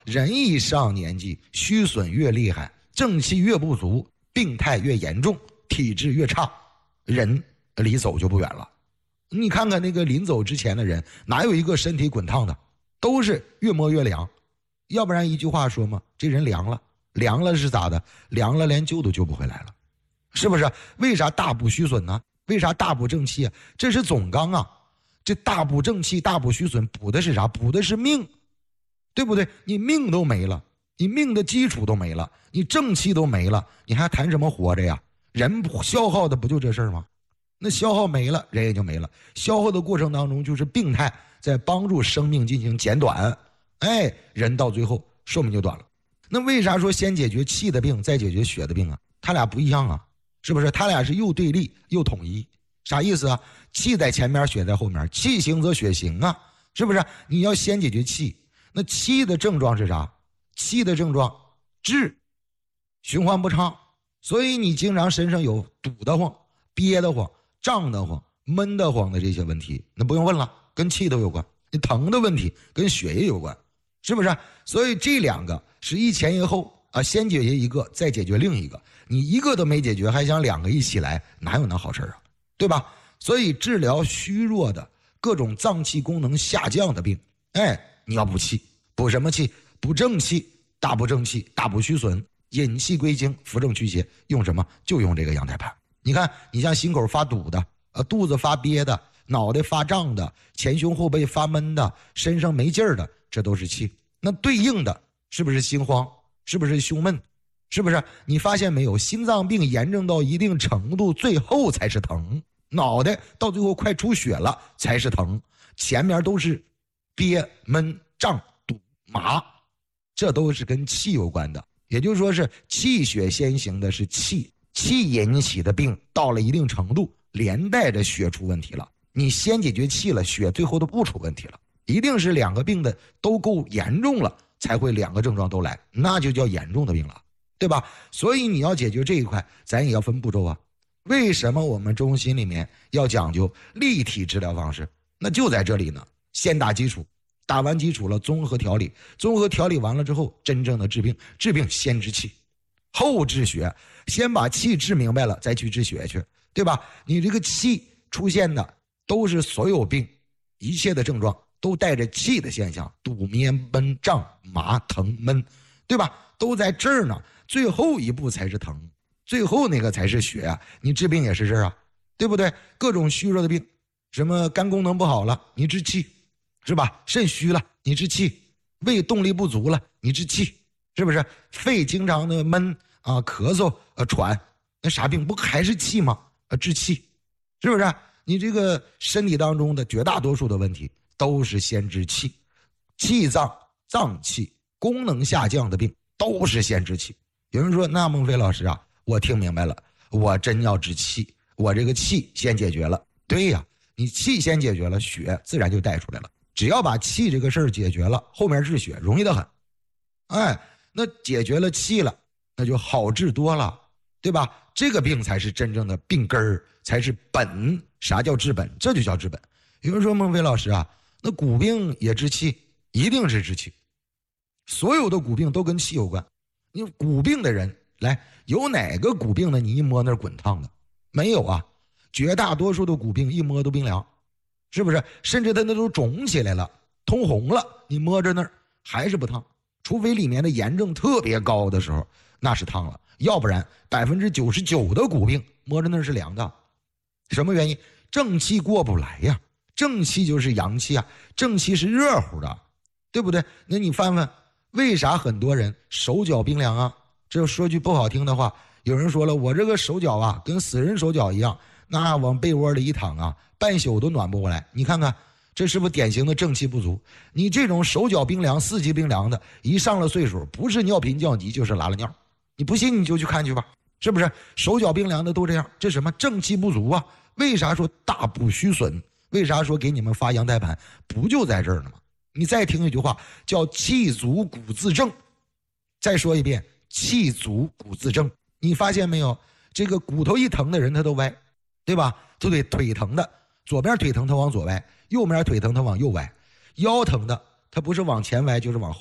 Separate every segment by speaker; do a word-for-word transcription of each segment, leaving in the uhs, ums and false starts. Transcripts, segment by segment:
Speaker 1: 人一上年纪，虚损越厉害，正气越不足，病态越严重，体质越差，人离走就不远了。你看看那个临走之前的人，哪有一个身体滚烫的，都是越摸越凉。要不然一句话说嘛，这人凉了，凉了是咋的？凉了连救都救不回来了，是不是？为啥大补虚损呢？为啥大补正气啊？这是总纲啊，这大补正气、大补虚损，补的是啥？补的是命，对不对？你命都没了，你命的基础都没了，你正气都没了，你还谈什么活着呀？人消耗的不就这事儿吗？那消耗没了，人也就没了。消耗的过程当中，就是病态在帮助生命进行减短，哎，人到最后寿命就短了。那为啥说先解决气的病，再解决血的病啊？他俩不一样啊，是不是？他俩是又对立又统一。啥意思啊？气在前面，血在后面，气行则血行啊，是不是？你要先解决气，那气的症状是啥？气的症状滞，循环不畅，所以你经常身上有堵得慌、憋得慌、胀得慌、闷得慌的这些问题，那不用问了，跟气都有关。你疼的问题跟血液有关，是不是？所以这两个是一前一后啊，先解决一个，再解决另一个。你一个都没解决，还想两个一起来，哪有那好事啊？对吧？所以治疗虚弱的各种脏器功能下降的病，哎，你要补气，补什么气？补正气，大补正气，大补虚损，引气归经，扶正祛邪。用什么？就用这个羊胎盘。你看，你像心口发堵的，呃，肚子发憋的，脑袋发胀的，前胸后背发闷的，身上没劲儿的，这都是气。那对应的是不是心慌？是不是胸闷？是不是？你发现没有？心脏病严重到一定程度，最后才是疼。脑袋到最后快出血了才是疼，前面都是憋闷胀堵麻，这都是跟气有关的。也就是说是气血先行的是气，气引起的病到了一定程度，连带着血出问题了。你先解决气了，血最后都不出问题了。一定是两个病的都够严重了，才会两个症状都来，那就叫严重的病了，对吧？所以你要解决这一块，咱也要分步骤啊。为什么我们中心里面要讲究立体治疗方式？那就在这里呢，先打基础，打完基础了，综合调理，综合调理完了之后，真正的治病，治病先治气，后治血，先把气治明白了，再去治血去，对吧？你这个气出现的都是所有病，一切的症状都带着气的现象，堵憋闷胀麻疼闷，对吧？都在这儿呢，最后一步才是疼，最后那个才是血啊！你治病也是这儿啊，对不对？各种虚弱的病，什么肝功能不好了，你治气，是吧？肾虚了，你治气；胃动力不足了，你治气，是不是？肺经常的闷啊、咳嗽、啊喘，那啥病不还是气吗？啊，治气，是不是？你这个身体当中的绝大多数的问题都是先治气，气脏、脏气功能下降的病都是先治气。有人说，那孟非老师啊，我听明白了，我真要治气，我这个气先解决了。对呀，你气先解决了，血自然就带出来了。只要把气这个事儿解决了，后面治血容易得很。哎，那解决了气了，那就好治多了，对吧？这个病才是真正的病根儿，才是本。啥叫治本？这就叫治本。有人说，孟非老师啊，那骨病也治气？一定是治气。所有的骨病都跟气有关。你骨病的人来，有哪个骨病的你一摸那儿滚烫的？没有啊，绝大多数的骨病一摸都冰凉，是不是？甚至它那都肿起来了，通红了，你摸着那儿还是不烫，除非里面的炎症特别高的时候，那是烫了，要不然百分之九十九的骨病摸着那儿是凉的。什么原因？正气过不来呀，正气就是阳气啊，正气是热乎的，对不对？那你翻翻，为啥很多人手脚冰凉啊？这说句不好听的话，有人说了，我这个手脚啊跟死人手脚一样，那往被窝里一躺啊，半宿都暖不过来。你看看这是不是典型的正气不足？你这种手脚冰凉、四季冰凉的，一上了岁数，不是尿频降急就是拉了尿。你不信你就去看去吧，是不是？手脚冰凉的都这样，这什么正气不足啊？为啥说大补虚损？为啥说给你们发羊胎盘？不就在这儿呢吗？你再听一句话，叫气足骨自正。再说一遍，气足骨自正。你发现没有？这个骨头一疼的人他都歪，对吧？就得腿疼的，左边腿疼他往左歪，右边腿疼他往右歪，腰疼的他不是往前歪就是往后歪。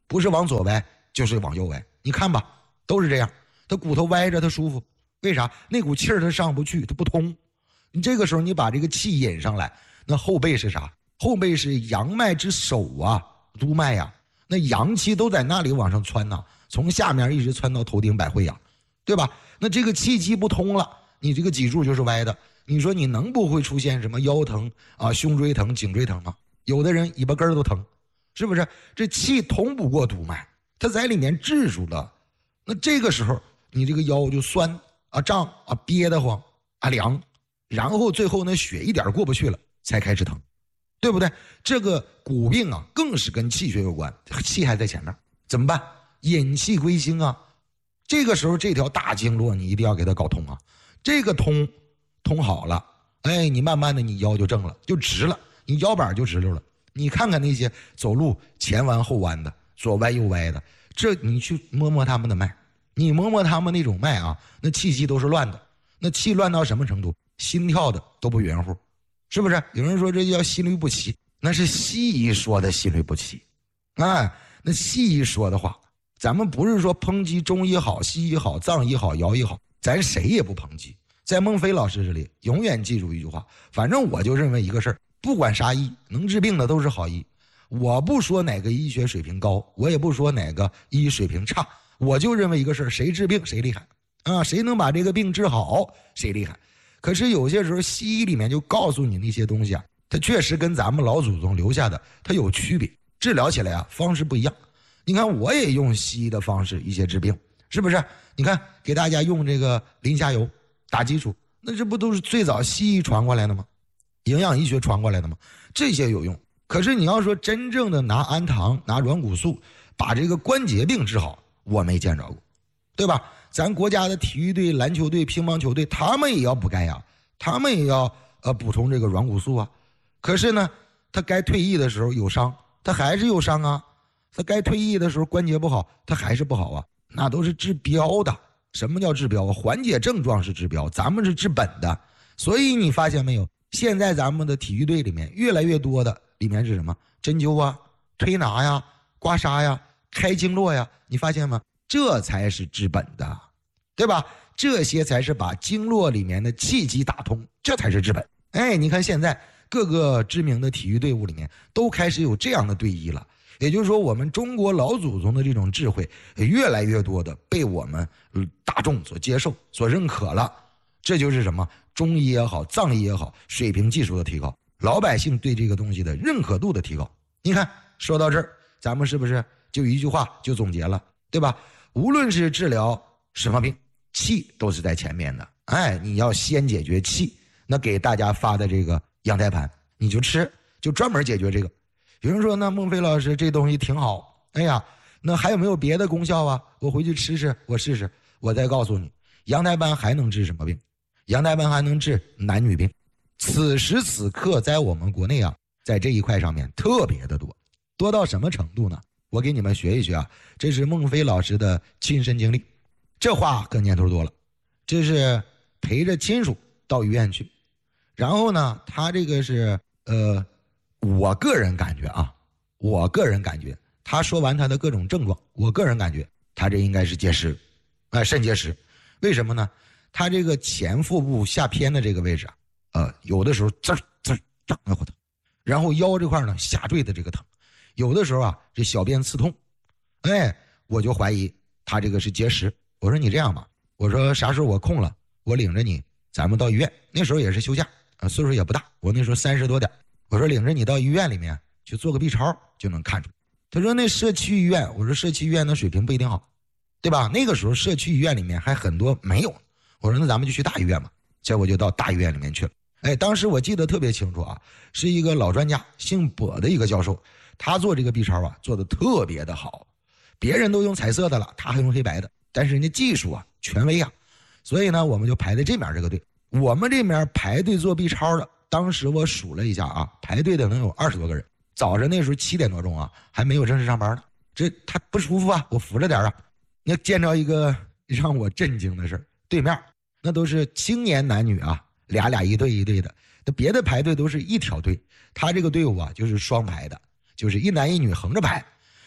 Speaker 1: 不是往左歪就是往右歪，你看吧，都是这样，他骨头歪着他舒服，为啥？那股气儿他上不去，他不通。你这个时候你把这个气引上来，那后背是啥？后背是阳脉之首啊，督脉呀、啊，那阳气都在那里往上窜呢，从下面一直窜到头顶百会呀、啊，对吧？那这个气机不通了，你这个脊柱就是歪的，你说你能不会出现什么腰疼啊、胸椎疼、颈椎疼吗？有的人尾巴根都疼，是不是？这气通不过督脉，它在里面滞住了，那这个时候你这个腰就酸啊、胀啊、憋得慌啊、凉，然后最后呢血一点过不去了，才开始疼，对不对？这个骨病啊，更是跟气血有关，气还在前面，怎么办？引气归心啊！这个时候这条大经络你一定要给它搞通啊！这个通通好了，哎，你慢慢的你腰就正了，就直了，你腰板就直溜了。你看看那些走路前弯后弯的，左歪右歪的，这你去摸摸他们的脉，你摸摸他们那种脉啊，那气机都是乱的，那气乱到什么程度？心跳的都不圆乎，是不是？有人说这叫心律不齐，那是西医说的心律不齐，哎，那西医说的话，咱们不是说抨击中医好、西医好、藏医好、姚医好，咱谁也不抨击。在孟非老师这里，永远记住一句话，反正我就认为一个事儿，不管啥医，能治病的都是好医。我不说哪个医学水平高，我也不说哪个医水平差，我就认为一个事儿，谁治病谁厉害啊，谁能把这个病治好谁厉害。可是有些时候西医里面就告诉你那些东西啊，它确实跟咱们老祖宗留下的它有区别，治疗起来啊方式不一样。你看我也用西医的方式一些治病，是不是？你看给大家用这个磷虾油打基础，那这不都是最早西医传过来的吗？营养医学传过来的吗？这些有用。可是你要说真正的拿氨糖拿软骨素把这个关节病治好，我没见着过，对吧？咱国家的体育队、篮球队、乒乓球队，他们也要补钙呀，他们也要呃补充这个软骨素啊。可是呢，他该退役的时候有伤，他还是有伤啊。他该退役的时候关节不好，他还是不好啊。那都是治标的。什么叫治标啊？缓解症状是治标，咱们是治本的。所以你发现没有？现在咱们的体育队里面越来越多的里面是什么？针灸啊、推拿呀、刮痧呀、开经络呀，你发现吗？这才是治本的，对吧？这些才是把经络里面的气机打通，这才是治本。哎，你看现在各个知名的体育队伍里面都开始有这样的队医了，也就是说我们中国老祖宗的这种智慧越来越多的被我们大众所接受、所认可了。这就是什么？中医也好，藏医也好，水平技术的提高，老百姓对这个东西的认可度的提高。你看说到这儿，咱们是不是就一句话就总结了，对吧？无论是治疗什么病，气都是在前面的。哎，你要先解决气，那给大家发的这个羊胎盘你就吃，就专门解决这个。有人说那孟非老师这东西挺好，哎呀，那还有没有别的功效啊？我回去吃吃，我试试。我再告诉你，羊胎盘还能治什么病？羊胎盘还能治男女病。此时此刻在我们国内啊，在这一块上面特别的多，多到什么程度呢？我给你们学一学啊，这是孟非老师的亲身经历。这话可年头多了，这是陪着亲属到医院去，然后呢，他这个是呃，我个人感觉啊，我个人感觉，他说完他的各种症状，我个人感觉他这应该是结石，啊、呃，肾结石。为什么呢？他这个前腹部下偏的这个位置啊，呃，有的时候滋滋胀得慌疼，然后腰这块呢下坠的这个疼。有的时候啊，这小便刺痛，哎，我就怀疑他这个是结石。我说你这样吧，我说啥时候我空了，我领着你，咱们到医院。那时候也是休假啊，岁数也不大，我那时候三十多点。我说领着你到医院里面去做个 B 超就能看出。他说那社区医院，我说社区医院的水平不一定好，对吧？那个时候社区医院里面还很多没有。我说那咱们就去大医院嘛，结果就到大医院里面去了。哎，当时我记得特别清楚啊，是一个老专家，姓跛的一个教授。他做这个 B 超啊，做的特别的好，别人都用彩色的了，他还用黑白的，但是人家技术啊，权威啊，所以呢，我们就排在这面这个队。我们这边排队做 B 超的，当时我数了一下啊，排队的能有二十多个人。早晨那时候七点多钟啊，还没有正式上班呢，这他不舒服啊，我扶着点啊。那见着一个让我震惊的事，对面那都是青年男女啊，俩俩一队一队的，那别的排队都是一条队，他这个队伍啊就是双排的。就是一男一女横着排，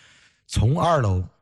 Speaker 1: 从二楼